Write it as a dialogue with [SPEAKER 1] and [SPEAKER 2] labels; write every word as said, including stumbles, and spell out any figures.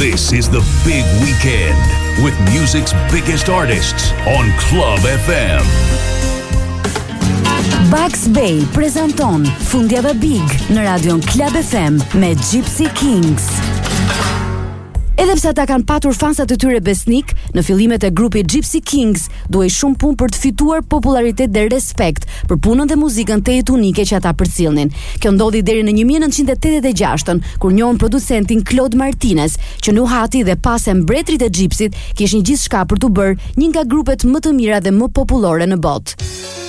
[SPEAKER 1] This is the big weekend with music's biggest artists on Club F M.
[SPEAKER 2] Bugs Bay prezanton Fundjava Big në radion Club F M me Gypsy Kings. Edhe pse ata kanë patur fansat e tyre besnik, në fillimet e grupit Gypsy Kings duhej shumë punë për të fituar popularitet dhe respekt për punën dhe muzikën të jetë unike që ata përcjellnin. Kjo ndodhi deri në një nëntëqind e tetëdhjetë e gjashtë, kur njohën producentin Claude Martinez, që nuhati dhe pas e mbretërit e Gypsyt kishin gjithçka për t'u bërë një nga grupet më të mira dhe më popullore në botë.